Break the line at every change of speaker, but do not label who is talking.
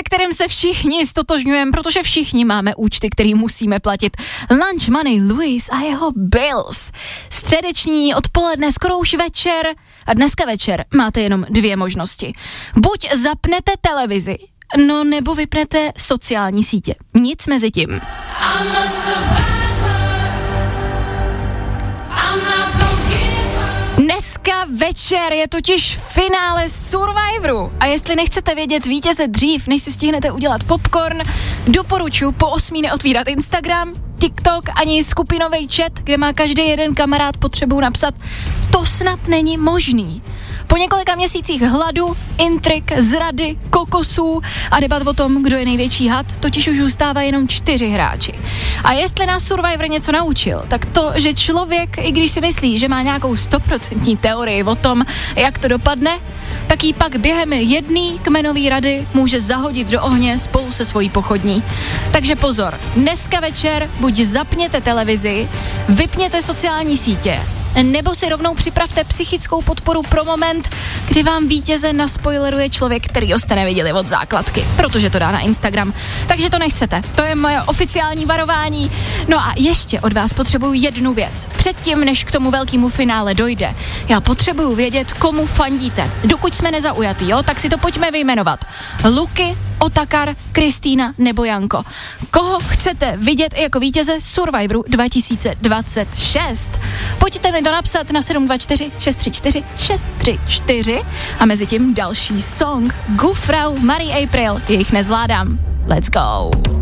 kterým se všichni stotožňujeme, protože všichni máme účty, který musíme platit. Lunch Money Louis a jeho Bills. Středeční odpoledne, skoro už večer a dneska večer máte jenom 2 možnosti. Buď zapnete televizi, no nebo vypnete sociální sítě. Nic mezi tím. Dneska večer je totiž finále Survivoru a jestli nechcete vědět vítěze dřív, než si stihnete udělat popcorn, doporučuji po 8 neotvírat Instagram, TikTok ani skupinový chat, kde má každý jeden kamarád potřebu napsat, to snad není možný. Po několika měsících hladu, intrik, zrady, kokosů a debat o tom, kdo je největší had, totiž už zůstává jenom 4 hráči. A jestli nás Survivor něco naučil, tak to, že člověk, i když si myslí, že má nějakou 100% teorii o tom, jak to dopadne, tak jí pak během jedné kmenové rady může zahodit do ohně spolu se svojí pochodní. Takže pozor, dneska večer buď zapněte televizi, vypněte sociální sítě, nebo si rovnou připravte psychickou podporu pro moment, kdy vám vítěze naspoileruje člověk, který ho jste neviděli od základky, protože to dá na Instagram. Takže to nechcete. To je moje oficiální varování. No a ještě od vás potřebuju jednu věc. Předtím, než k tomu velkému finále dojde, já potřebuju vědět, komu fandíte. Dokud jsme nezaujatý, jo, tak si to pojďme vyjmenovat. Luky, Otakar, Kristýna nebo Janko. Koho chcete vidět jako vítěze Survivoru 2026? Pojďte mi to napsat na 724 634 634 a mezi tím další song Gufrau, Marie April, jejich nezvládám. Let's go!